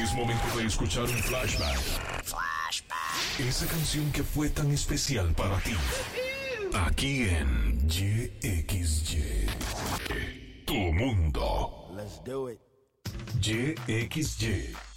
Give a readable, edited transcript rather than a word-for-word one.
Es momento de escuchar un flashback. Esa canción que fue tan especial para ti. Aquí en YXY. Tu mundo. Let's do it. YXY.